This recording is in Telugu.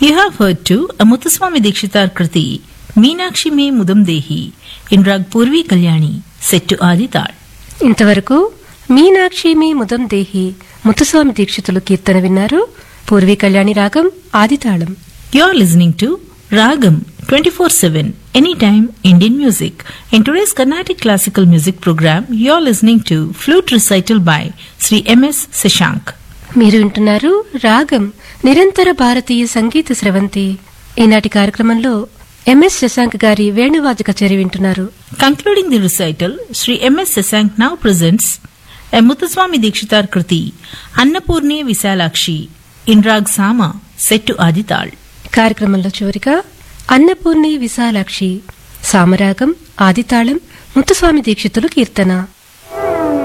You have heard to a Muthuswami Dikshitar Kriti, Meenakshi Me Mudam Dehi, in Rag Purvi Kalyani, set to Adital. ఇంతవరకు మీనాక్షి మీ ముదం దేహి ముత్తుస్వామి దీక్షితులు కీర్తన విన్నారు. పూర్వీ కళ్యాణి రాగం ఆదితాళం. You are listening to Ragam 24/7, anytime Indian music. In today's Carnatic classical music program, you are listening to flute recital by Sri M.S. Seshank. మీరు వింటున్నారు రాగం నిరంతర భారతీయ సంగీత స్రవంతి. ఈనాటి కార్యక్రమంలో ఎంఎస్ శశాంక్ గారి వేణువాద్య కచేరీ వింటున్నారు. Concluding the recital, Sri M.S. Seshank now presents a Muthuswami Dikshitar Kriti, Annapurne Visalakshi, in Rag Sama, set to Adital. కార్యక్రమంలో చివరిగా అన్నపూర్ణి విశాలాక్షి సామరాగం ఆదితాళం ముత్తుస్వామి దీక్షితులు కీర్తన.